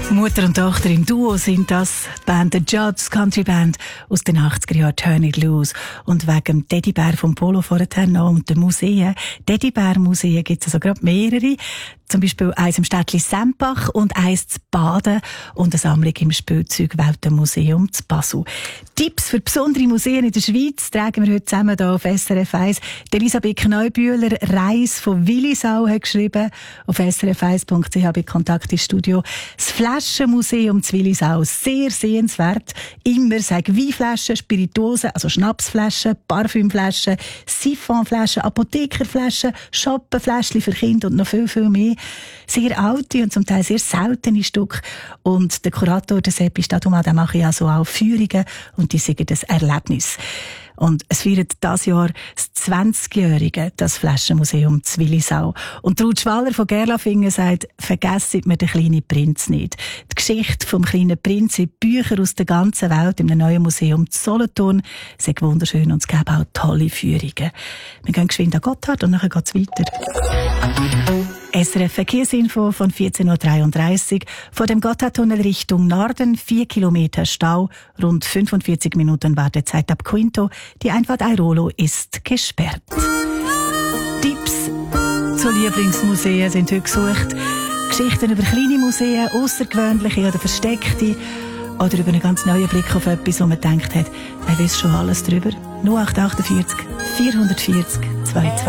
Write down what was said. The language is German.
Mutter und Tochter im Duo sind das. Die Band The Judds, Country Band aus den 80er Jahren, Turn It Loose. Und wegen dem Teddybär vom Polo vorher noch und den Museen. Teddybär-Museen gibt es also gerade mehrere. Zum Beispiel eins im Städtli Sempach und eins zu Baden und eine Sammlung im Spielzeugweltenmuseum zu Basel. Tipps für besondere Museen in der Schweiz tragen wir heute zusammen hier auf SRF 1. Elisabeth Kneubühler, Reis von Willisau, hat geschrieben auf srf1.ch bei Kontakt ins Studio. Das Flaschenmuseum zu Willisau, sehr sehenswert. Immer sagen Weinflaschen, Spirituosen, also Schnapsflaschen, Parfümflaschen, Siphonflaschen, Apothekerflaschen, Schoppenfläschchen für Kinder und noch viel, viel mehr. Sehr alte und zum Teil sehr seltene Stücke. Und der Kurator, der Seppi Staduma, der macht ja so auch Führungen und die sind das Erlebnis. Und es feiert dieses Jahr das 20-Jährige, das Flaschenmuseum zu Willisau. Und Ruth Schwaller von Gerlafingen sagt, vergessen wir den kleinen Prinz nicht. Die Geschichte vom kleinen Prinz in Büchern aus der ganzen Welt im neuen Museum zu Solothurn sind wunderschön und es gibt auch tolle Führungen. Wir gehen geschwind an Gotthard und dann geht es weiter. SRF Verkehrsinfo von 14.33 Uhr. Von dem Gotthardtunnel Richtung Norden 4 Kilometer Stau, rund 45 Minuten Wartezeit ab Quinto. Die Einfahrt Airolo ist gesperrt. Tipps zu Lieblingsmuseen sind heute gesucht. Geschichten über kleine Museen, außergewöhnliche oder versteckte. Oder über einen ganz neuen Blick auf etwas, wo man gedacht hat, man weiß schon alles darüber. 0848 440 22.